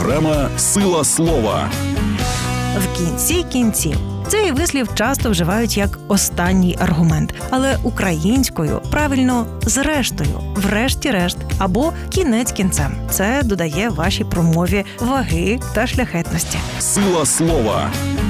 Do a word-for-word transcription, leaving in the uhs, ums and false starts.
Програма «Сила слова». В кінці кінців. Цей вислів часто вживають як останній аргумент, але українською правильно зрештою, врешті-решт або кінець кінцем. Це додає вашій промові ваги та шляхетності. Сила слова.